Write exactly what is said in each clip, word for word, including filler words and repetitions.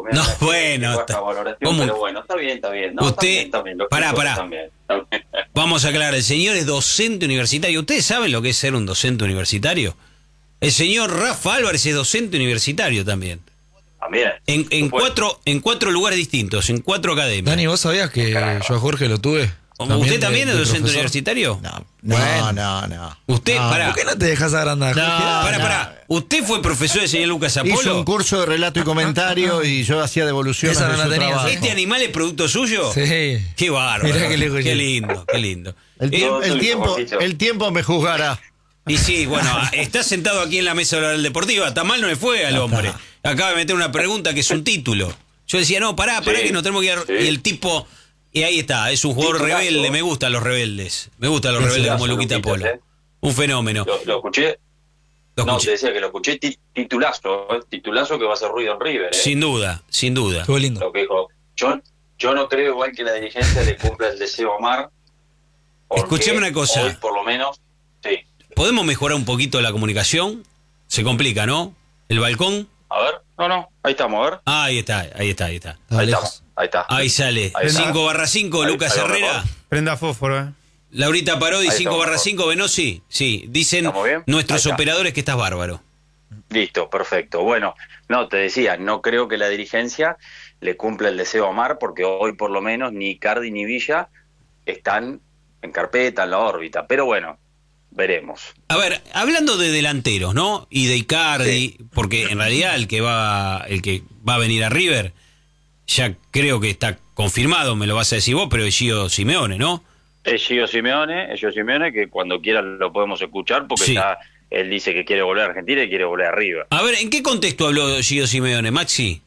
no, una bueno, está, valoración, pero bueno, está bien, está bien. No, usted, está bien, está bien. pará, pará. También, también. Vamos a aclarar, el señor es docente universitario. ¿Ustedes saben lo que es ser un docente universitario? El señor Rafa Álvarez es docente universitario también. También. En, en, cuatro, en cuatro lugares distintos, en cuatro academias. Dani, ¿vos sabías que yo a Jorge lo tuve? ¿También ¿Usted también de, es de docente profesor? universitario? No, no, bueno. no, no. Usted, no, pará. ¿Por qué no te dejas agrandar? No, Pará, no. pará. ¿Usted fue profesor de señor Lucas Apolo? Hizo un curso de relato y comentario y yo hacía devoluciones Esa de no su la tenía, trabajo. ¿Este animal es producto suyo? Sí. Qué bárbaro. Mirá qué lejos Qué llegué. lindo, qué lindo. El, Eh, tiempo, el, soy tiempo, poquito. el tiempo me juzgará. Y sí, bueno, está sentado aquí en la mesa oral deportiva. Tan mal no me fue al hombre. Acaba de meter una pregunta que es un título. Yo decía, no, pará, pará, Sí, que nos tenemos que ir. sí. Y el tipo, y ahí está, es un jugador Titulazo. rebelde. Me gustan los rebeldes. Me gustan los rebeldes como Luquita Luquitas, Polo. ¿eh? Un fenómeno. Lo, lo escuché. Lo No, escuché. te decía que lo escuché ti- titulazo, ¿eh? Titulazo que va a hacer ruido en River. ¿eh? Sin duda, sin duda. Estuvo lindo. Lo que dijo. Yo, yo no creo igual que la dirigencia le cumpla el deseo a Omar. porque Escuchame una cosa. Hoy, por lo menos, sí. ¿Podemos mejorar un poquito la comunicación? Se complica, ¿no? ¿El balcón? A ver, no, no, ahí estamos, a ver. Ah, ahí está, ahí está, ahí está. Estaba Ahí lejos. estamos, ahí está. Ahí sale. Ahí está. cinco barra cinco, Ahí- Lucas ahí va Herrera. mejor. Prenda fósforo, eh. Laurita Parodi, Ahí cinco estamos barra mejor. cinco, Venosi. Sí, dicen ¿Estamos bien? nuestros Ahí está. operadores que estás bárbaro. Listo, perfecto. Bueno, no, te decía, no creo que la dirigencia le cumpla el deseo a Omar, porque hoy por lo menos ni Icardi ni Villa están en carpeta, en la órbita. Pero bueno, veremos. A ver, hablando de delanteros, ¿no? Y de Icardi, porque en realidad el que va el que va a venir a River, ya creo que está confirmado, me lo vas a decir vos, pero es Gio Simeone, ¿no? Es Gio Simeone, es Gio Simeone, que cuando quiera lo podemos escuchar, porque Sí. ya él dice que quiere volver a Argentina y quiere volver a River. A ver, ¿en qué contexto habló Gio Simeone, Maxi?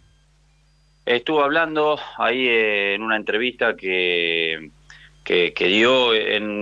Estuvo hablando ahí en una entrevista que, que, que dio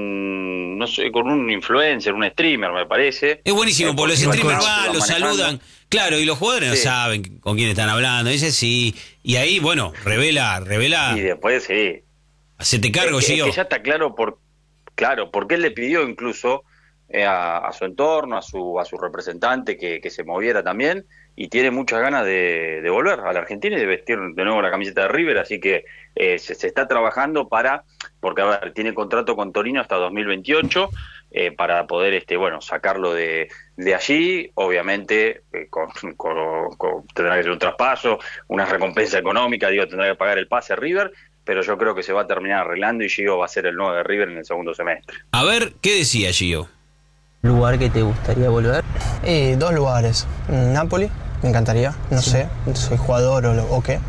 en, no sé, con un influencer, un streamer, me parece. Es buenísimo, Eh, porque los porque streamers iba- van, iba los manejando. saludan. Claro, y los jugadores no Sí. saben con quién están hablando. Dice sí. Y ahí, bueno, revela, revela. Y después sí. Hacete cargo, es que, Gio. es que ya está claro por claro porque él le pidió incluso eh, a, a su entorno, a su a su representante que, que se moviera también, y tiene muchas ganas de, de volver a la Argentina y de vestir de nuevo la camiseta de River, así que eh, se, se está trabajando para, porque a ver, tiene contrato con Torino hasta dos mil veintiocho, eh, para poder este bueno sacarlo de, de allí, obviamente eh, con, con- con- tendrá que ser un traspaso, una recompensa económica, digo, tendrá que pagar el pase a River, pero yo creo que se va a terminar arreglando y Gio va a ser el nuevo de River en el segundo semestre. A ver, ¿qué decía Gio? ¿Lugar que te gustaría volver? Eh, dos lugares. Napoli, me encantaría, no sé, soy jugador o, lo- o qué.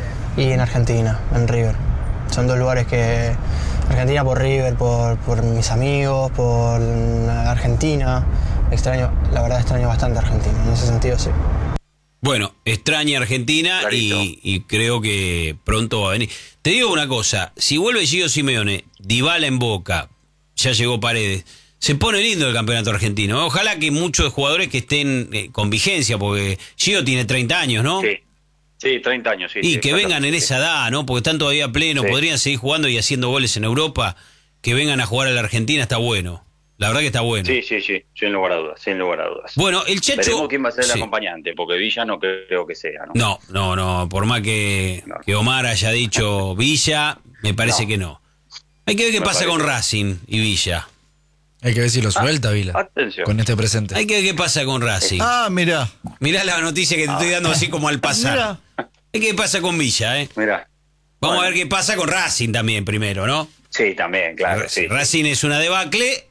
Y en Argentina, en River. Son dos lugares que... Argentina por River, por, por mis amigos, por Argentina. Extraño, la verdad extraño bastante Argentina, en ese sentido sí. Bueno, extraña Argentina Clarito. y, y creo que pronto va a venir. Te digo una cosa, si vuelve Gio Simeone, Dybala en Boca, ya llegó Paredes, se pone lindo el campeonato argentino. Ojalá que muchos jugadores que estén eh, con vigencia, porque Gio tiene treinta años, ¿no? Sí, sí, treinta años, sí. Y sí, que vengan en exactamente, esa edad, ¿no? Porque están todavía plenos, Sí. podrían seguir jugando y haciendo goles en Europa. Que vengan a jugar a la Argentina está bueno. La verdad que está bueno. Sí, sí, sí, sin lugar a dudas, sin lugar a dudas. Bueno, el Chacho... Veremos quién va a ser el Sí. acompañante, porque Villa no creo que sea, ¿no? No, no, no. Por más que, No. que Omar haya dicho Villa, me parece No. que no. Hay que ver qué Me pasa parece. con Racing y Villa. Hay que ver si lo suelta, Vila. Atención. Con este presente. Hay que ver qué pasa con Racing. Ah, mirá. Mirá la noticia que te estoy dando así como al pasar. Mirá. Hay que ver qué pasa con Villa, ¿eh? Mirá. Vamos Bueno. a ver qué pasa con Racing también primero, ¿no? Sí, también, claro, sí. Racing es una debacle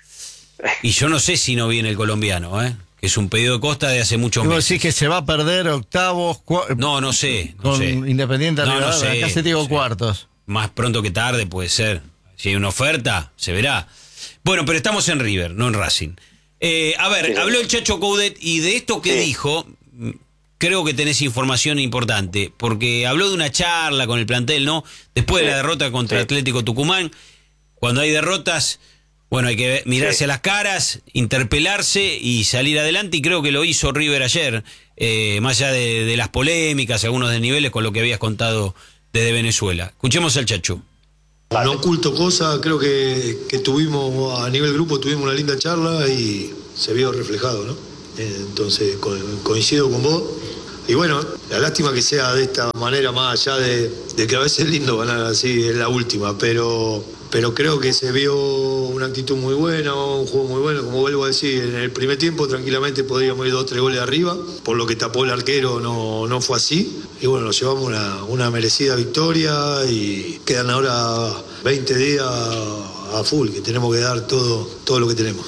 y yo no sé si no viene el colombiano, ¿eh? Que es un pedido de costa de hace muchos Y vos meses. decís que se va a perder octavos cua- No, no sé. No con sé. Independiente No, no Rivadavia. sé, Acá se te digo no sé. cuartos. Más pronto que tarde puede ser. Si hay una oferta, se verá. Bueno, pero estamos en River, no en Racing. Eh, a ver, Sí, sí. habló el Chacho Coudet y de esto que Sí. dijo, mm, creo que tenés información importante, porque habló de una charla con el plantel, ¿no? Después de Sí. la derrota contra Sí. Atlético Tucumán, cuando hay derrotas, bueno, hay que mirarse Sí. a las caras, interpelarse y salir adelante, y creo que lo hizo River ayer, eh, más allá de, de las polémicas, algunos desniveles con lo que habías contado desde Venezuela. Escuchemos al Chacho. No oculto cosas, creo que, que tuvimos, a nivel grupo tuvimos una linda charla y se vio reflejado, ¿no? Eh, Entonces co- coincido con vos, Y bueno, la lástima que sea de esta manera, más allá de, de que a veces es lindo ganar así, es la última, pero, pero creo que se vio una actitud muy buena, un juego muy bueno, como vuelvo a decir, en el primer tiempo tranquilamente podríamos ir dos o tres goles arriba, por lo que tapó el arquero no, no fue así, y bueno, nos llevamos una, una merecida victoria y quedan ahora veinte días a full, que tenemos que dar todo, todo lo que tenemos.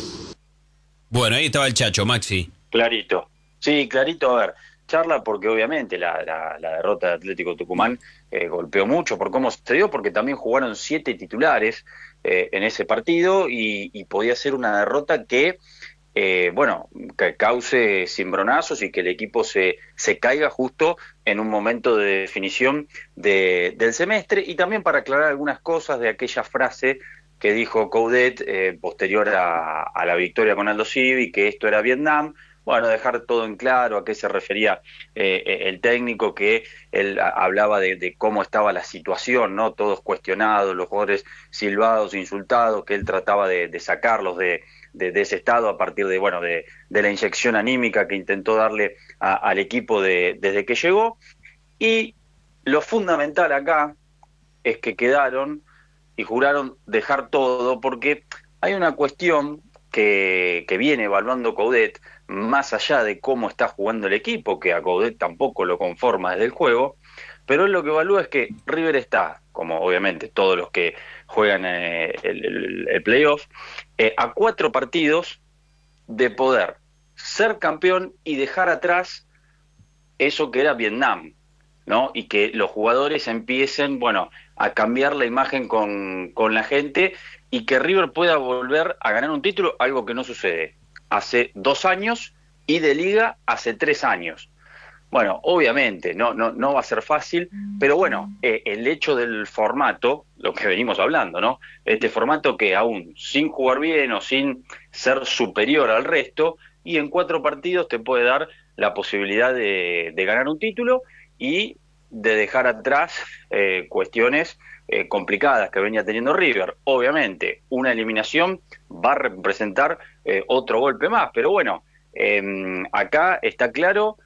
Bueno, ahí estaba el Chacho, Maxi. Clarito. Sí, clarito, a ver, charla porque obviamente la, la, la derrota de Atlético Tucumán eh, golpeó mucho por cómo se dio, porque también jugaron siete titulares eh, en ese partido y, y podía ser una derrota que, eh, bueno, que cause cimbronazos y que el equipo se, se caiga justo en un momento de definición de, del semestre. Y también para aclarar algunas cosas de aquella frase que dijo Coudet eh, posterior a, a la victoria con Aldo Civi, que esto era Vietnam. Bueno, dejar todo en claro a qué se refería eh, el técnico, que él hablaba de, de cómo estaba la situación, ¿no? Todos cuestionados, los jugadores silbados, insultados, que él trataba de, de sacarlos de, de, de ese estado a partir de, bueno, de, de la inyección anímica que intentó darle a, al equipo de, desde que llegó. Y lo fundamental acá es que quedaron y juraron dejar todo, porque hay una cuestión que, que viene evaluando Coudet, más allá de cómo está jugando el equipo, que a Coudet tampoco lo conforma desde el juego, pero él lo que evalúa es que River está, como obviamente todos los que juegan eh, el, el, el playoff, eh, a cuatro partidos de poder ser campeón y dejar atrás eso que era Vietnam, ¿no? Y que los jugadores empiecen, bueno, a cambiar la imagen con, con la gente y que River pueda volver a ganar un título, algo que no sucede hace dos años y de Liga hace tres años. Bueno, obviamente no, no, no va a ser fácil, pero bueno, eh, el hecho del formato, lo que venimos hablando, ¿no? Este formato que aún sin jugar bien o sin ser superior al resto, y en cuatro partidos te puede dar la posibilidad de, de ganar un título y de dejar atrás eh, cuestiones eh, complicadas que venía teniendo River. Obviamente, una eliminación va a representar eh, otro golpe más, pero bueno, eh, acá está claro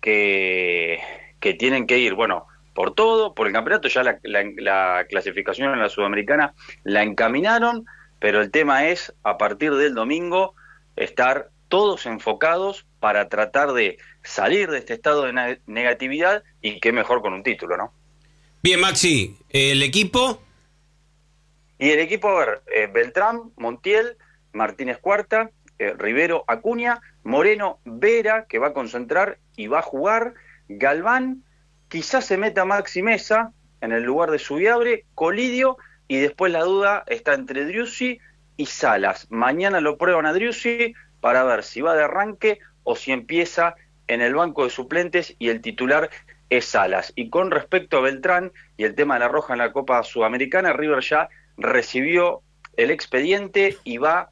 que, que tienen que ir, bueno, por todo, por el campeonato. Ya la, la, la clasificación en la Sudamericana la encaminaron, pero el tema es, a partir del domingo, estar todos enfocados para tratar de salir de este estado de negatividad, y qué mejor con un título, ¿no? Bien, Maxi, ¿el equipo? Y el equipo, a ver, eh, Beltrán, Montiel, Martínez Cuarta, eh, Rivero, Acuña, Moreno, Vera, que va a concentrar y va a jugar, Galván, quizás se meta Maxi Mesa en el lugar de Subiabre, Colidio, y después la duda está entre Driussi y Salas. Mañana lo prueban a Driussi para ver si va de arranque o si empieza en el banco de suplentes y el titular es Salas. Y con respecto a Beltrán y el tema de la roja en la Copa Sudamericana, River ya recibió el expediente y va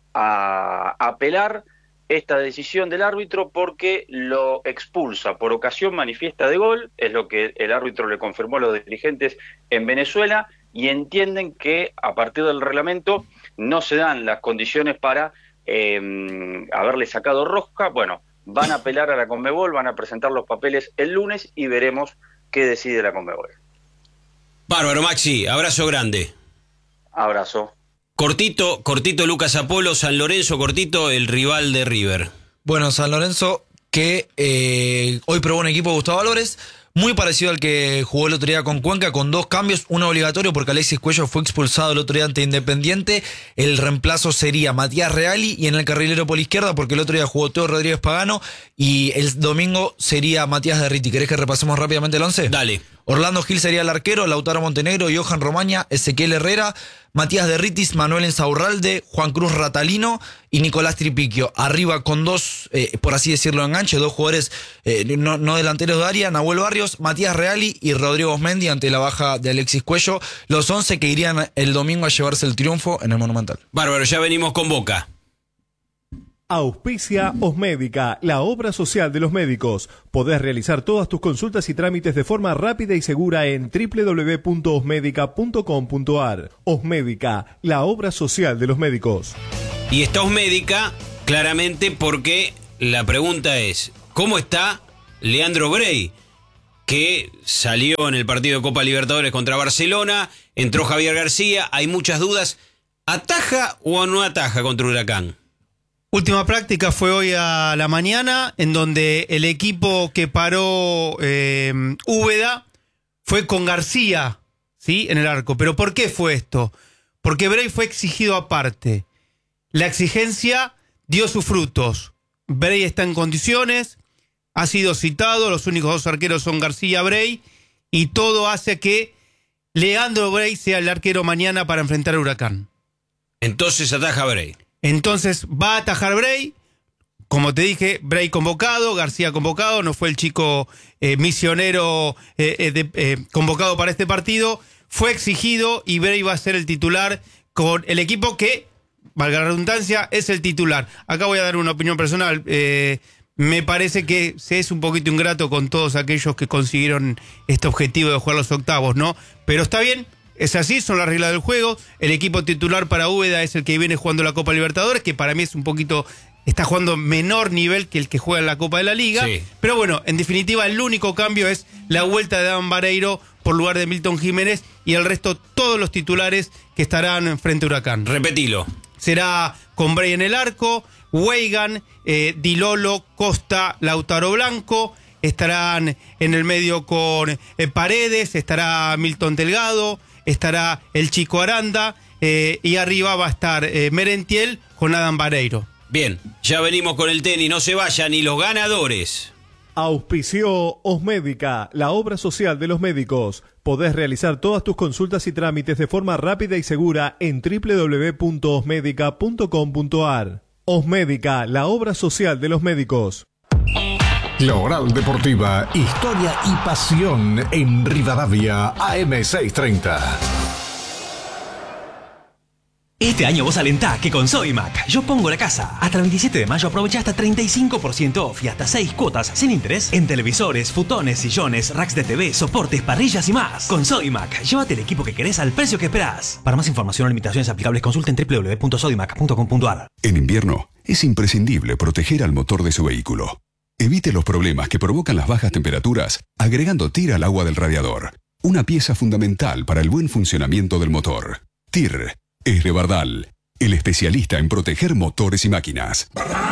a apelar esta decisión del árbitro porque lo expulsa por ocasión manifiesta de gol, es lo que el árbitro le confirmó a los dirigentes en Venezuela, y entienden que a partir del reglamento no se dan las condiciones para eh, haberle sacado roja. Bueno, van a apelar a la Conmebol, van a presentar los papeles el lunes y veremos qué decide la Conmebol. Bárbaro, Maxi, abrazo grande. Abrazo. Cortito, cortito Lucas Apolo, San Lorenzo, cortito, el rival de River. Bueno, San Lorenzo que eh, hoy probó un equipo de Gustavo Álvarez, muy parecido al que jugó el otro día con Cuenca, con dos cambios, uno obligatorio porque Alexis Cuello fue expulsado el otro día ante Independiente. El reemplazo sería Matías Reali, y en el carrilero por izquierda, porque el otro día jugó Teo Rodríguez Pagano, y el domingo sería Matías Derriti. ¿Querés que repasemos rápidamente el once? Dale. Orlando Gil sería el arquero, Lautaro Montenegro, Johan Romaña, Ezequiel Herrera, Matías Derritis, Manuel Ensaurralde, Juan Cruz Ratalino y Nicolás Tripiquio. Arriba con dos, eh, por así decirlo, enganche, dos jugadores eh, no, no delanteros de área, Nahuel Barrios, Matías Reali y Rodrigo Osmendi, ante la baja de Alexis Cuello. Los once que irían el domingo a llevarse el triunfo en el Monumental. Bárbaro, ya venimos con Boca. Auspicia Osmédica, la obra social de los médicos. Podés realizar todas tus consultas y trámites de forma rápida y segura en doble u doble u doble u punto osmédica punto com punto a r. Osmédica, la obra social de los médicos. Y está Osmédica claramente porque la pregunta es, ¿cómo está Leandro Bray, que salió en el partido de Copa Libertadores contra Barcelona, entró Javier García, hay muchas dudas. ¿Ataja o no ataja contra Huracán? Última práctica fue hoy a la mañana, en donde el equipo que paró eh, Úbeda fue con García, ¿sí? En el arco. ¿Pero por qué fue esto? Porque Bray fue exigido aparte. La exigencia dio sus frutos. Bray está en condiciones, ha sido citado, los únicos dos arqueros son García y Bray, y todo hace que Leandro Bray sea el arquero mañana para enfrentar a Huracán. Entonces ataja Bray. Entonces va a atajar Bray. Como te dije, Bray convocado, García convocado, no fue el chico eh, misionero eh, eh, de, eh, convocado para este partido. Fue exigido y Bray va a ser el titular con el equipo que, valga la redundancia, es el titular. Acá voy a dar una opinión personal. Eh, me parece que se es un poquito ingrato con todos aquellos que consiguieron este objetivo de jugar los octavos, ¿no? Pero está bien. Es así, son las reglas del juego. El equipo titular para Úbeda es el que viene jugando la Copa Libertadores, que para mí es un poquito, está jugando menor nivel que el que juega en la Copa de la Liga. Sí. Pero bueno, en definitiva, el único cambio es la vuelta de Adam Vareiro por lugar de Milton Jiménez, y el resto, todos los titulares que estarán frente a Huracán. Repetilo. Será con Bray en el arco, Weigan, eh, Dilolo, Costa, Lautaro Blanco. Estarán en el medio con eh, Paredes, estará Milton Delgado, estará el Chico Aranda, eh, y arriba va a estar eh, Merentiel con Adam Vareiro. Bien, ya venimos con el tenis, no se vayan ni los ganadores. Auspició Osmédica, la obra social de los médicos. Podés realizar todas tus consultas y trámites de forma rápida y segura en doble u doble u doble u punto osmédica punto com punto a r. Osmédica, la obra social de los médicos. La Oral Deportiva, historia y pasión en Rivadavia, A M seiscientos treinta. Este año vos alentá que con Sodimac yo pongo la casa. Hasta el veintisiete de mayo aprovecha hasta treinta y cinco por ciento off y hasta seis cuotas sin interés en televisores, futones, sillones, racks de T V, soportes, parrillas y más. Con Sodimac, llévate el equipo que querés al precio que esperás. Para más información o limitaciones aplicables consulta en doble u doble u doble u punto sodimac punto com punto a r. En invierno es imprescindible proteger al motor de su vehículo. Evite los problemas que provocan las bajas temperaturas agregando T I R al agua del radiador. Una pieza fundamental para el buen funcionamiento del motor. T I R es Rebardal, el especialista en proteger motores y máquinas.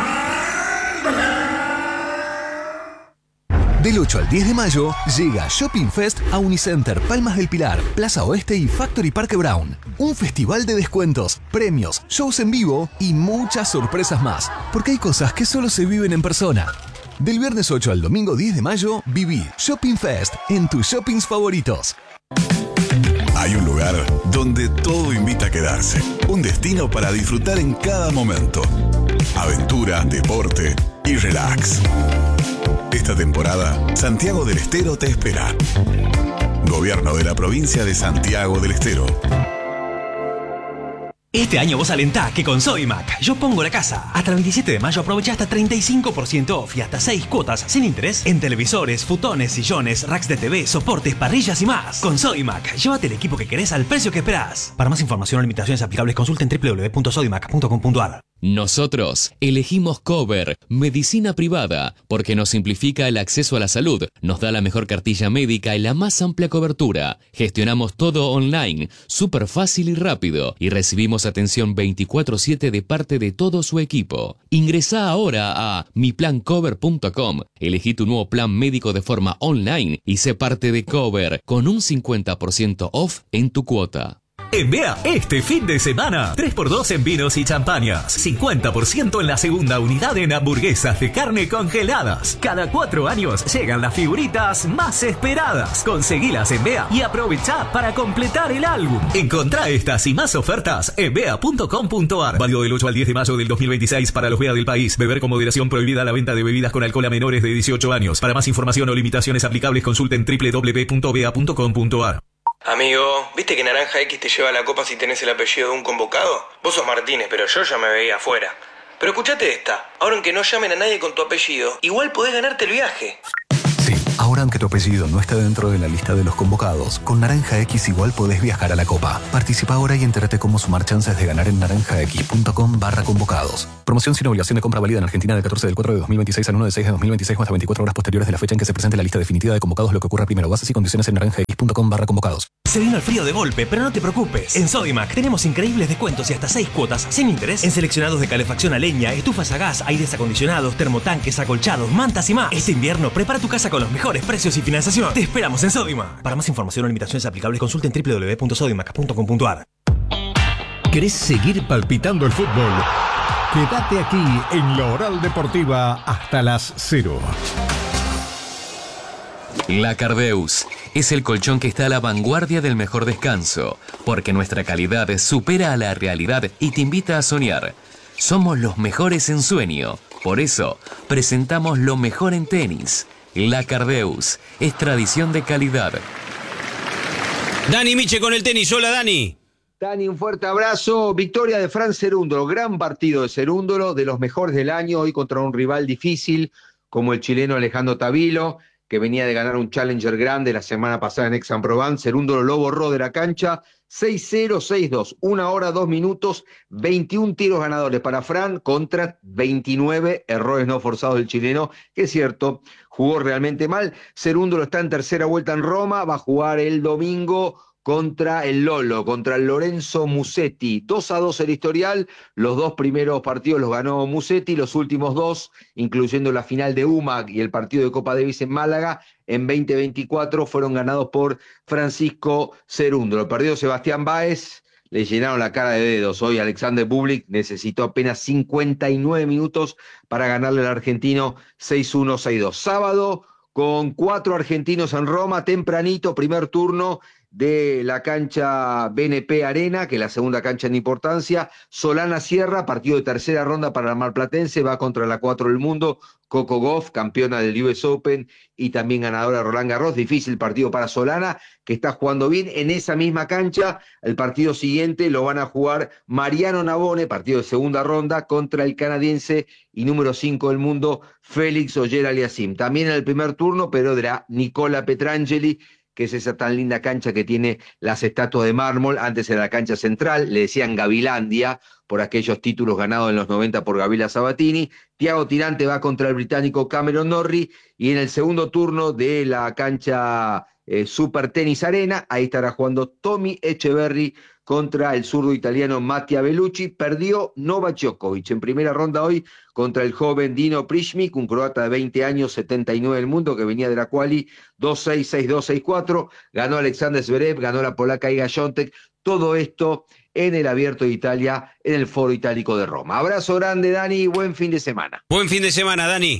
Del ocho al diez de mayo llega Shopping Fest a Unicenter, Palmas del Pilar, Plaza Oeste y Factory Parque Brown. Un festival de descuentos, premios, shows en vivo y muchas sorpresas más. Porque hay cosas que solo se viven en persona. Del viernes ocho al domingo diez de mayo, viví Shopping Fest en tus shoppings favoritos. Hay un lugar donde todo invita a quedarse. Un destino para disfrutar en cada momento. Aventura, deporte y relax. Esta temporada, Santiago del Estero te espera. Gobierno de la provincia de Santiago del Estero. Este año vos alentá que con Sodimac yo pongo la casa. Hasta el veintisiete de mayo aprovecha hasta treinta y cinco por ciento off y hasta seis cuotas sin interés en televisores, futones, sillones, racks de T V, soportes, parrillas y más. Con Sodimac, llévate el equipo que querés al precio que esperás. Para más información o limitaciones aplicables consulta en doble u doble u doble u punto sodimac punto com punto a r. Nosotros elegimos Cover, medicina privada, porque nos simplifica el acceso a la salud, nos da la mejor cartilla médica y la más amplia cobertura. Gestionamos todo online, súper fácil y rápido, y recibimos atención veinticuatro siete de parte de todo su equipo. Ingresá ahora a mi plan cover punto com, elegí tu nuevo plan médico de forma online y sé parte de Cover, con un cincuenta por ciento off en tu cuota. En B E A, este fin de semana, tres por dos en vinos y champañas, cincuenta por ciento en la segunda unidad en hamburguesas de carne congeladas. Cada cuatro años llegan las figuritas más esperadas. Conseguilas en B E A y aprovechá para completar el álbum. Encontrá estas y más ofertas en B E A punto com punto a r. Válido del ocho al diez de mayo del dos mil veintiséis para los B E A del país. Beber con moderación, prohibida la venta de bebidas con alcohol a menores de dieciocho años. Para más información o limitaciones aplicables consulten doble u doble u doble u punto b e a punto com punto a r. Amigo, ¿viste que Naranja X te lleva la copa si tenés el apellido de un convocado? Vos sos Martínez, pero yo ya me veía afuera. Pero escuchate esta, ahora aunque no llamen a nadie con tu apellido, igual podés ganarte el viaje. Sí, Ahora, aunque tu apellido no esté dentro de la lista de los convocados, con Naranja X igual podés viajar a la Copa. Participa ahora y entérate cómo sumar chances de ganar en naranjax.com barra convocados. Promoción sin obligación de compra válida en Argentina del catorce del cuatro de dos mil veintiséis al uno del seis de dos mil veintiséis o hasta veinticuatro horas posteriores de la fecha en que se presente la lista definitiva de convocados, lo que ocurra primero. Bases y condiciones en naranjax.com barra convocados. Se vino el frío de golpe, pero no te preocupes. En Sodimac tenemos increíbles descuentos y hasta seis cuotas sin interés en seleccionados de calefacción a leña, estufas a gas, aires acondicionados, termotanques, acolchados, mantas y más. Este invierno prepara tu casa con los mejores precios y financiación. Te esperamos en Sodimac. Para más información o limitaciones aplicables, consulte en doble u doble u doble u punto sodimac punto com punto a r. ¿Querés seguir palpitando el fútbol? Quédate aquí en La Oral Deportiva hasta las cero. La Cardeus es el colchón que está a la vanguardia del mejor descanso, porque nuestra calidad supera a la realidad y te invita a soñar. Somos los mejores en sueño, por eso presentamos lo mejor en tenis. La Cardeus es tradición de calidad. Dani Miche con el tenis. Hola, Dani. Dani, un fuerte abrazo. Victoria de Fran Cerúndolo, gran partido de Cerúndolo, de los mejores del año, hoy contra un rival difícil como el chileno Alejandro Tavilo, que venía de ganar un Challenger grande la semana pasada en Aix-en-Provence. Cerúndolo lo borró de la cancha, seis cero, seis dos, una hora, dos minutos, veintiún tiros ganadores para Fran contra veintinueve errores no forzados del chileno, que es cierto, jugó realmente mal. Cerúndolo está en tercera vuelta en Roma, va a jugar el domingo contra el Lolo, contra el Lorenzo Musetti. dos a dos el historial, los dos primeros partidos los ganó Musetti, los últimos dos, incluyendo la final de U M A C y el partido de Copa Davis en Málaga, en veinte veinticuatro fueron ganados por Francisco Cerúndolo. Perdió Sebastián Báez, le llenaron la cara de dedos. Hoy Alexander Bublik necesitó apenas cincuenta y nueve minutos para ganarle al argentino seis uno, seis dos. Sábado, con cuatro argentinos en Roma, tempranito, primer turno de la cancha B N P Arena, que es la segunda cancha en importancia. Solana Sierra, partido de tercera ronda para la marplatense, va contra la cuatro del mundo, Coco Gauff, campeona del U S Open y también ganadora de Roland Garros. Difícil partido para Solana, que está jugando bien. En esa misma cancha, el partido siguiente lo van a jugar Mariano Navone, partido de segunda ronda, contra el canadiense y número cinco del mundo, Félix Auger-Aliassime. También en el primer turno, pero de la Nicola Petrangeli, que es esa tan linda cancha que tiene las estatuas de mármol. Antes era la cancha central, le decían Gavilandia, por aquellos títulos ganados en los noventa por Gabriela Sabatini. Thiago Tirante va contra el británico Cameron Norrie, y en el segundo turno de la cancha eh, Super Tenis Arena, ahí estará jugando Tommy Echeverry contra el zurdo italiano Mattia Bellucci. Perdió Novak Djokovic en primera ronda hoy contra el joven Dino Prishmik, un croata de veinte años, setenta y nueve del mundo, que venía de la quali, dos seis, seis dos, seis cuatro. Ganó Alexander Zverev, ganó la polaca Iga Świątek. Todo esto en el Abierto de Italia, en el Foro Itálico de Roma. Abrazo grande, Dani, buen fin de semana. Buen fin de semana, Dani.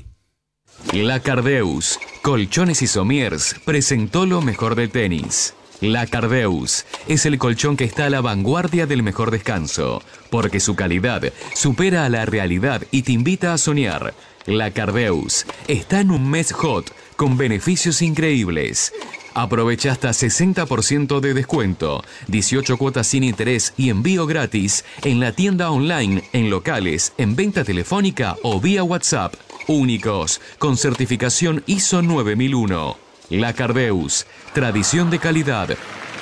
La Cardeus, Colchones y Somiers, presentó lo mejor del tenis. La Cardeus es el colchón que está a la vanguardia del mejor descanso, porque su calidad supera a la realidad y te invita a soñar. La Cardeus está en un mes hot con beneficios increíbles. Aprovecha hasta sesenta por ciento de descuento, dieciocho cuotas sin interés y envío gratis en la tienda online, en locales, en venta telefónica o vía WhatsApp. Únicos, con certificación I S O nueve mil uno. La Cardeus, tradición de calidad.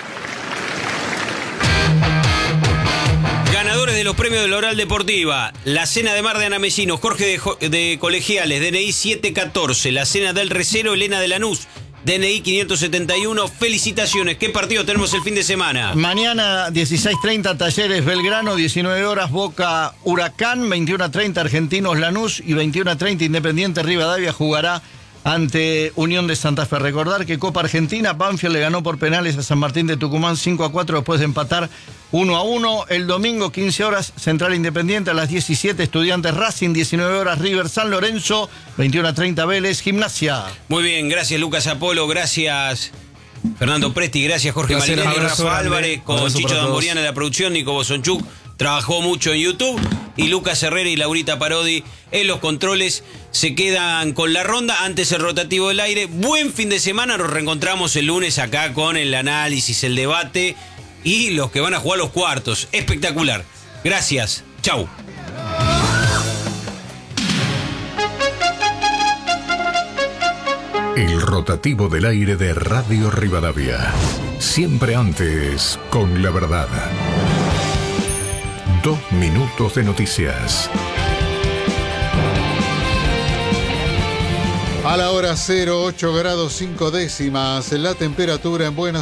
Ganadores de los premios de la Oral Deportiva: la Cena de Mar de Ana Mesinos, Jorge de, jo de Colegiales, D N I siete catorce. La Cena del Recero, Elena de Lanús, D N I quinientos setenta y uno. Felicitaciones. ¿Qué partido tenemos el fin de semana? Mañana dieciséis treinta Talleres Belgrano, diecinueve horas Boca Huracán, veintiuno treinta Argentinos Lanús y veintiuno treinta Independiente Rivadavia jugará ante Unión de Santa Fe. Recordar que Copa Argentina, Banfield le ganó por penales a San Martín de Tucumán cinco a cuatro después de empatar uno a uno. El domingo, quince horas, Central Independiente, a las diecisiete, Estudiantes Racing, diecinueve horas, River San Lorenzo, veintiuno treinta Vélez, Gimnasia. Muy bien, gracias Lucas Apolo, gracias Fernando Presti, gracias Jorge Gracias, Marinelli, abrazo Rafa grande. Álvarez, con Abrazo Chicho para todos. Damboriana de la producción, Nico Bosonchuk trabajó mucho en YouTube, y Lucas Herrera y Laurita Parodi en los controles. Se quedan con la ronda, antes el rotativo del aire. Buen fin de semana, nos reencontramos el lunes acá con el análisis, el debate y los que van a jugar los cuartos. Espectacular. Gracias. Chau. El rotativo del aire de Radio Rivadavia. Siempre antes, con la verdad. Dos minutos de noticias. A la hora cero, ocho grados cinco décimas, la temperatura en Buenos